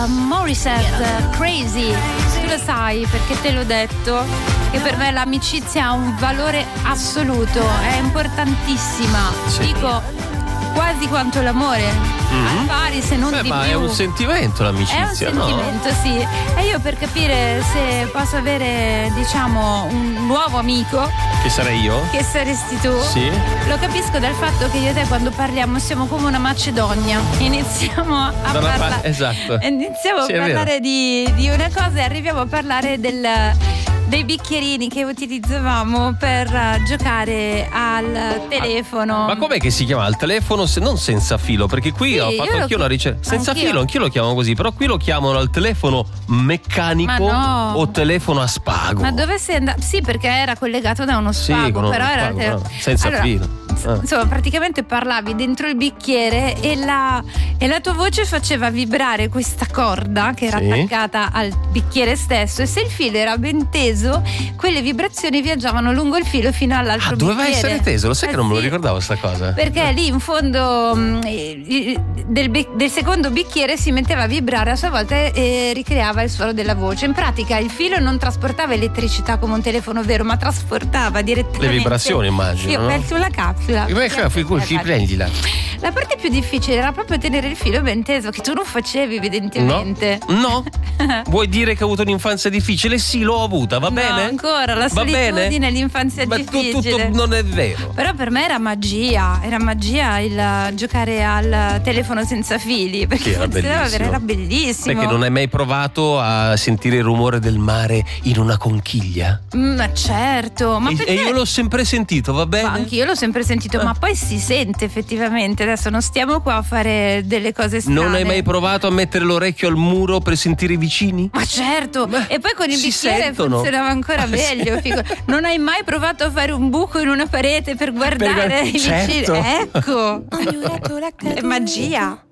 Morissette, Crazy. Tu lo sai perché te l'ho detto, che per me l'amicizia ha un valore assoluto, è importantissima. Sì. Dico quasi quanto l'amore, al pari se non di ma più. è un sentimento l'amicizia, è un sentimento, no? sì. E io, per capire se posso avere, diciamo, un nuovo amico, Che sarei io? che saresti tu, Sì. lo capisco dal fatto che io e te quando parliamo siamo come una Macedonia. Iniziamo a parlare. Esatto. Iniziamo Sì, a è vero. parlare di una cosa e arriviamo a parlare dei bicchierini che utilizzavamo per giocare al telefono. Ma com'è che si chiama il telefono non senza filo? Perché qui Sì, ho fatto io anch'io una ricerca. Senza filo, anch'io lo chiamo così, però qui lo chiamano il telefono meccanico Ma no. o telefono a spago. Ma dove sei andato? Sì, perché era collegato da uno spago, con uno però era spago, senza filo. Insomma, praticamente parlavi dentro il bicchiere e la tua voce faceva vibrare questa corda che era Sì. attaccata al bicchiere stesso, e se il filo era ben teso, quelle vibrazioni viaggiavano lungo il filo fino all'altro bicchiere. Doveva essere teso, lo sai che non me lo sì. ricordavo sta cosa. Perché lì in fondo del secondo bicchiere si metteva a vibrare a sua volta e ricreava il suono della voce. In pratica il filo non trasportava elettricità come un telefono vero, ma trasportava direttamente Le vibrazioni, immagino, Sì, no? penso una capsula. Prendila. La parte più difficile era proprio tenere il filo ben teso, che tu non facevi evidentemente. No. Vuoi dire che ho avuto un'infanzia difficile? Sì, l'ho avuta, va No, bene? ancora la Va bene? solitudine, l'infanzia Ma difficile. tutto non è vero. Però per me era magia il giocare al telefono senza fili, perché Sì, era funzionava, bellissimo. era bellissimo. Perché non hai mai provato a sentire il rumore del mare in una conchiglia? Ma certo, ma perché? E io l'ho sempre sentito, va bene? Ma anch'io l'ho sempre sentito, ma poi si sente effettivamente. Adesso non stiamo qua a fare delle cose strane. Non hai mai provato a mettere l'orecchio al muro per sentire i vicini? Ma certo, e poi con il si bicchiere sentono. funzionava ancora meglio. Non hai mai provato a fare un buco in una parete per guardare i vicini? Certo. Ecco, è magia.